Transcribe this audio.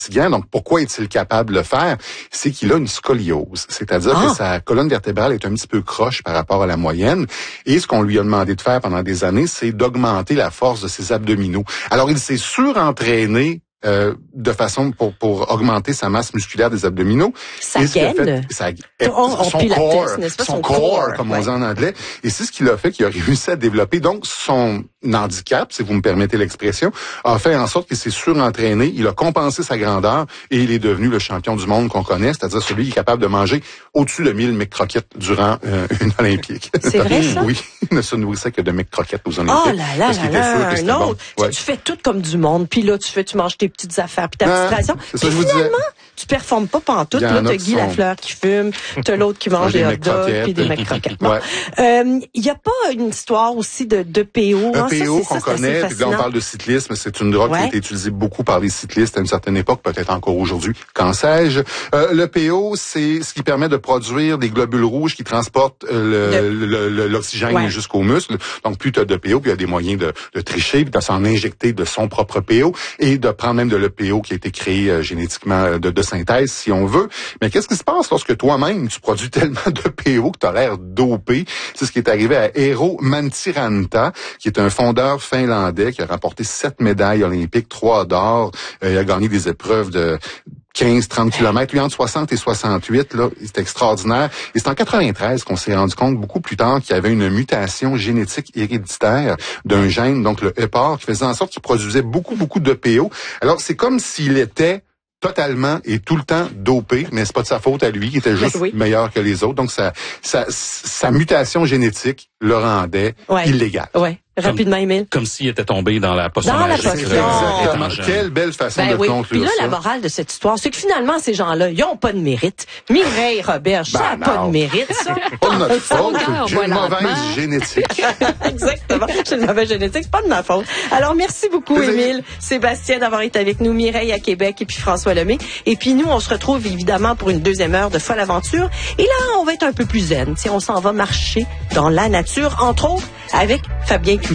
Donc, pourquoi est-il capable de le faire? C'est qu'il a une scoliose. C'est-à-dire que sa colonne vertébrale est un petit peu croche par rapport à la moyenne. Et ce qu'on lui a demandé de faire pendant des années, c'est d'augmenter la force de ses abdominaux. Alors, il s'est surentraîné de façon pour augmenter sa masse musculaire des abdominaux. Son core, comme on dit en anglais. Et c'est ce qu'il a fait, qu'il a réussi à développer. Donc, son handicap, si vous me permettez l'expression, a fait en sorte qu'il s'est surentraîné, il a compensé sa grandeur et il est devenu le champion du monde qu'on connaît, c'est-à-dire celui qui est capable de manger au-dessus de 1000 McCroquettes durant une Olympique. C'est vrai, ça? Oui, il ne se nourrissait que de McCroquettes aux Olympiques. Oh là là, non, bon. Tu fais tout comme du monde, puis là, tu manges tes petites affaires, puis ta petite ration. Puis finalement, tu performes pas pantoute. Là, t'as Guy Lafleur qui fume, t'as l'autre qui mange des hot dogs, puis des McCroquettes. Il y a pas une histoire aussi de PO, hein? PO qu'on connaît, puis là on parle de cyclisme, c'est une drogue qui a été utilisée beaucoup par les cyclistes à une certaine époque, peut-être encore aujourd'hui, qu'en sais-je. Le PO, c'est ce qui permet de produire des globules rouges qui transportent l'oxygène jusqu'aux muscles. Donc plus tu as de PO, puis il y a des moyens de tricher, puis de s'en injecter de son propre PO, et de prendre même de l'EPO qui a été créé génétiquement de synthèse, si on veut. Mais qu'est-ce qui se passe lorsque toi-même, tu produis tellement de PO que tu as l'air dopé? C'est ce qui est arrivé à Eero Mantiranta, qui est un fondeur finlandais qui a remporté 7 médailles olympiques, 3 d'or. Il a gagné des épreuves de 15-30 kilomètres. Lui, entre 60 et 68, là, c'est extraordinaire. Et c'est en 93 qu'on s'est rendu compte, beaucoup plus tard, qu'il y avait une mutation génétique héréditaire d'un gène, donc le HEPAR, qui faisait en sorte qu'il produisait beaucoup de PO. Alors, c'est comme s'il était totalement et tout le temps dopé, mais c'est pas de sa faute à lui, il était juste meilleur que les autres. Donc, sa mutation génétique le rendait illégal. Ouais. Rapidement, Émile. Comme s'il était tombé dans la potion magique. Exactement. Quelle belle façon de conclure. Puis là, la morale de cette histoire, c'est que finalement, ces gens-là, ils ont pas de mérite. Mireille Roberge, ça n'a pas de mérite, ça. Pas de notre faute. J'ai une mauvaise génétique. Exactement. J'ai une mauvaise génétique. C'est pas de ma faute. Alors, merci beaucoup, Émile, Sébastien, d'avoir été avec nous. Mireille à Québec et puis François Lemay. Et puis nous, on se retrouve évidemment pour une deuxième heure de Folle Aventure. Et là, on va être un peu plus zen. On s'en va marcher dans la nature, entre autres, avec Fabien Cuisine.